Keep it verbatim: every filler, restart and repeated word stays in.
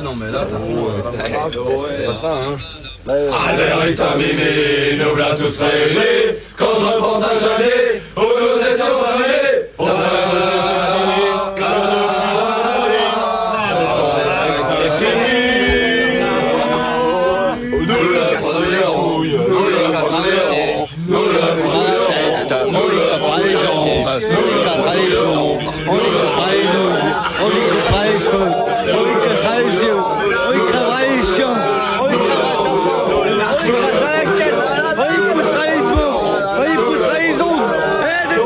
non, mais là, de toute façon, euh, c'est pas ça, hein. Albert et Mimi, nous voilà tous réunis. Quand je repense à Johnny, où nous étions amis, on nous le prendrons, nous le prendrons, nous le prendrons, nous le prendrons, nous le prendrons, on y travaille, on y travaille, on y travaille, on y travaille,